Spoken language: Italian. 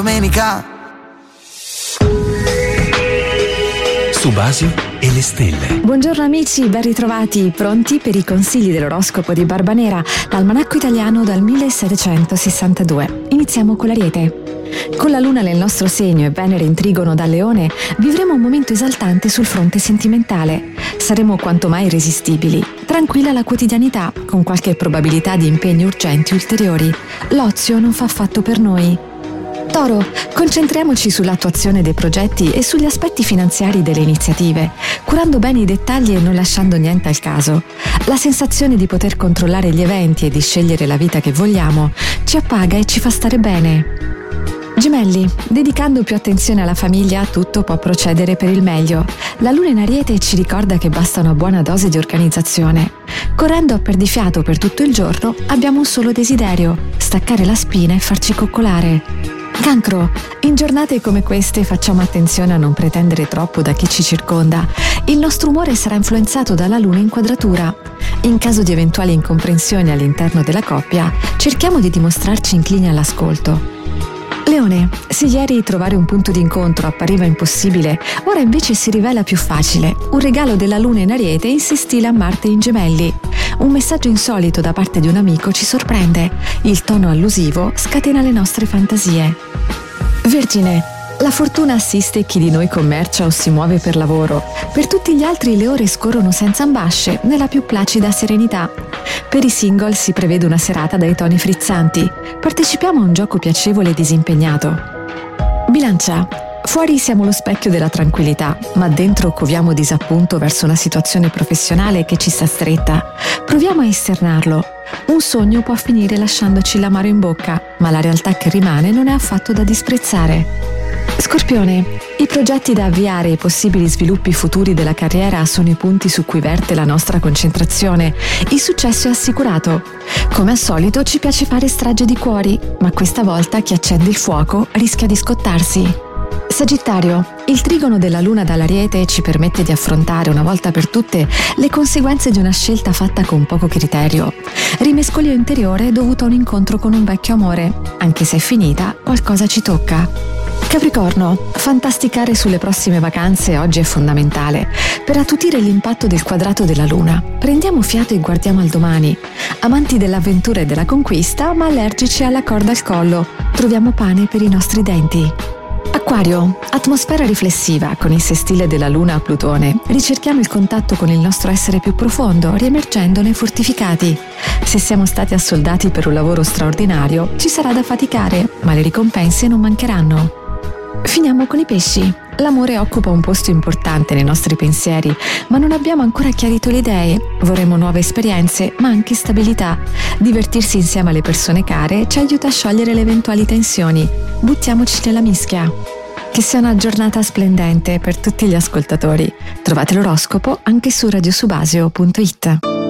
domenica. Subasio e le stelle. Buongiorno amici, ben ritrovati, pronti per i consigli dell'oroscopo di Barbanera, l'almanacco italiano dal 1762. Iniziamo con l'Ariete. Con la Luna nel nostro segno e Venere in trigono dal Leone, vivremo un momento esaltante sul fronte sentimentale. Saremo quanto mai irresistibili. Tranquilla la quotidianità, con qualche probabilità di impegni urgenti ulteriori. L'ozio non fa affatto per noi. Toro, concentriamoci sull'attuazione dei progetti e sugli aspetti finanziari delle iniziative, curando bene i dettagli e non lasciando niente al caso. La sensazione di poter controllare gli eventi e di scegliere la vita che vogliamo ci appaga e ci fa stare bene. Gemelli, dedicando più attenzione alla famiglia, tutto può procedere per il meglio. La Luna in Ariete ci ricorda che basta una buona dose di organizzazione. Correndo a perdifiato per tutto il giorno, abbiamo un solo desiderio: staccare la spina e farci coccolare. Cancro, in giornate come queste facciamo attenzione a non pretendere troppo da chi ci circonda. Il nostro umore sarà influenzato dalla Luna in quadratura. In caso di eventuali incomprensioni all'interno della coppia, cerchiamo di dimostrarci inclini all'ascolto. Leone, se ieri trovare un punto d'incontro appariva impossibile, ora invece si rivela più facile. Un regalo della Luna in Ariete insestila Marte in Gemelli. Un messaggio insolito da parte di un amico ci sorprende. Il tono allusivo scatena le nostre fantasie. Vergine, la fortuna assiste chi di noi commercia o si muove per lavoro. Per tutti gli altri le ore scorrono senza ambasce, nella più placida serenità. Per i single si prevede una serata dai toni frizzanti. Partecipiamo a un gioco piacevole e disimpegnato. Bilancia, fuori siamo lo specchio della tranquillità, ma dentro coviamo disappunto verso una situazione professionale che ci sta stretta. Proviamo a esternarlo. Un sogno può finire lasciandoci l'amaro in bocca, ma la realtà che rimane non è affatto da disprezzare. Scorpione, i progetti da avviare e i possibili sviluppi futuri della carriera sono i punti su cui verte la nostra concentrazione. Il successo è assicurato. Come al solito ci piace fare strage di cuori, ma questa volta chi accende il fuoco rischia di scottarsi. Sagittario, il trigono della Luna dall'Ariete ci permette di affrontare una volta per tutte le conseguenze di una scelta fatta con poco criterio. Rimescolio interiore dovuto a un incontro con un vecchio amore. Anche se è finita, qualcosa ci tocca. Capricorno, fantasticare sulle prossime vacanze oggi è fondamentale per attutire l'impatto del quadrato della Luna. Prendiamo fiato e guardiamo al domani. Amanti dell'avventura e della conquista, ma allergici alla corda al collo. Troviamo pane per i nostri denti. Acquario, atmosfera riflessiva con il sestile della Luna a Plutone. Ricerchiamo il contatto con il nostro essere più profondo, riemergendone fortificati. Se siamo stati assoldati per un lavoro straordinario, ci sarà da faticare, ma le ricompense non mancheranno. Finiamo con i pesci. L'amore occupa un posto importante nei nostri pensieri, ma non abbiamo ancora chiarito le idee. Vorremmo nuove esperienze, ma anche stabilità. Divertirsi insieme alle persone care ci aiuta a sciogliere le eventuali tensioni. Buttiamoci nella mischia. Che sia una giornata splendente per tutti gli ascoltatori. Trovate l'oroscopo anche su radiosubasio.it.